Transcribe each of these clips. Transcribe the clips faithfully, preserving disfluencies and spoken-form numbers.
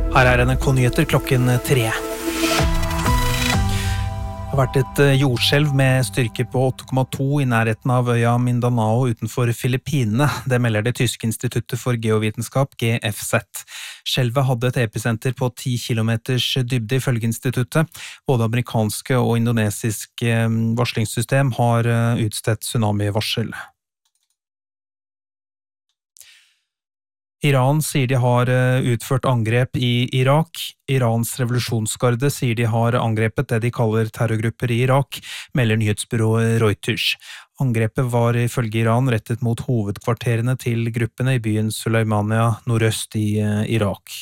Her er N R K-nyheter klokken tre. Det har vært et jordskjelv med styrke på åtte komma to i nærheten av øya Mindanao utenfor Filippinene. Det melder det tyske instituttet for geovitenskap, G F Z. Skjelvet hadde et episenter på ti kilometers dybde ifølge instituttet. Både amerikanske og indonesiske varslingssystem har utstedt tsunami-varsel. Iran sier de har utført angrep i Irak. Irans revolusjonsgarde sier de har angrepet det de kaller terrorgrupper i Irak, melder nyhetsbyrået Reuters. Angrepet var ifølge Iran rettet mot hovedkvarterene til gruppene i byen Suleimania nordøst i Irak.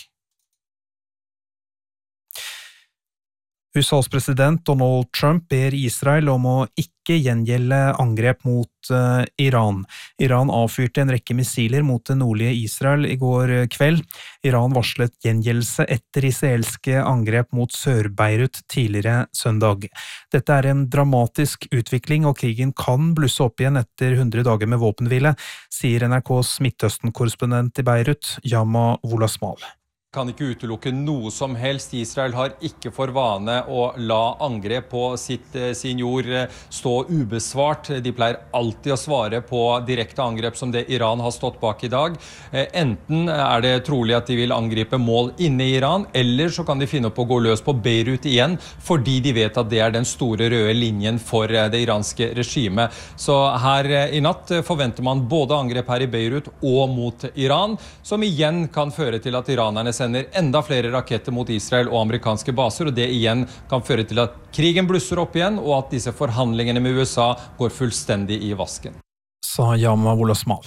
U S A's president Donald Trump ber Israel om å ikke gjengjelde angrep mot uh, Iran. Iran avfyrte en rekke missiler mot det nordlige Israel i går kveld. Iran varslet gjengjeldelse etter israelske angrep mot Sør-Beirut tidligere søndag. Dette er en dramatisk utvikling, og krigen kan blusse opp igjen etter hundre dager med våpenhvile, sier N R K's Midtøsten-korrespondent i Beirut, Yama Wolasmal. Kan ikke utelukke noe som helst. Israel har ikke for vane å la angrep på sitt, sin jord stå ubesvart. De pleier alltid å svare på direkte angrep som det Iran har stått bak i dag. Enten er det trolig at de vil angripe mål inne i Iran, eller så kan de finne opp å gå løs på Beirut igjen, fordi de vet at det er den store røde linjen for det iranske regimet. Så her i natt forventer man både angrep her i Beirut og mot Iran, som igjen kan føre til at iranerne sender enda flere raketter mot Israel og amerikanske baser, og det igjen kan føre til at krigen blusser opp igjen, og at disse forhandlingene med U S A går fullstendig i vasken. Sa Yama Wolasmal.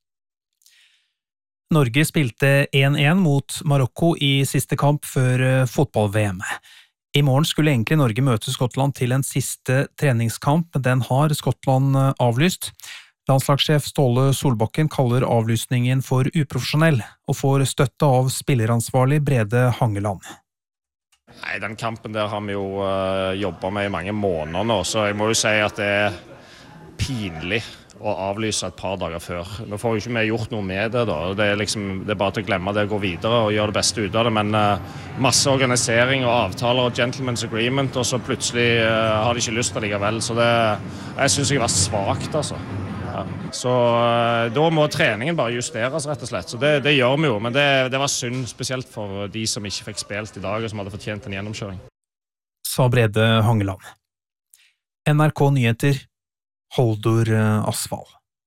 Norge spilte én én mot Marokko i siste kamp før fotball-V M. I morgen skulle egentlig Norge møte Skottland til en siste treningskamp, men den har Skottland avlyst. Landslagssjef Ståle Solbakken kaller avlysningen for uprofesjonell, og får støtte av spilleransvarlig Brede Hangeland. Nei, den kampen der har vi jo uh, jobbet med i mange måneder nå, så jeg må jo si at det er pinlig å avlyse et par dager før. Nå får jo ikke vi gjort noe med det da, det er, liksom, det er bare til å glemme det og gå videre og gjøre det beste ut av det, men uh, masse organisering og avtaler og gentleman's agreement, og så plutselig uh, har de ikke lyst til likevel, så det, jeg synes jeg var svagt altså. Så da må treningen bare justeres rett og slett, så det, det gjør vi jo, men det, det var synd, spesielt for de som ikke fikk spilt i dag og som hadde fortjent en gjennomkjøring. Sa Brede Hangeland. N R K Nyheter, Holdor Asfall.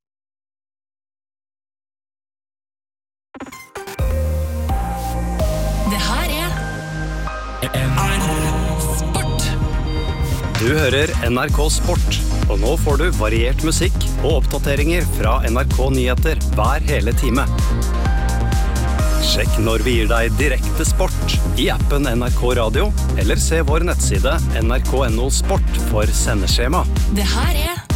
Det her er N R K Sport. Du hører N R K Sport. Og nå får du variert musikk og oppdateringer fra N R K Nyheter hver hele time. Sjekk når vi gir deg direkte sport i appen N R K Radio, eller se vår nettside N R K punktum N O Sport for sendeskjema. Det her er